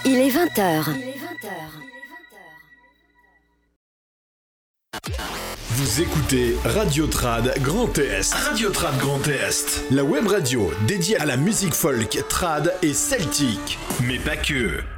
Il est 20h. Vous écoutez Radio Trad Grand Est. Radio Trad Grand Est. La web radio dédiée à la musique folk, trad et celtique. Mais pas que.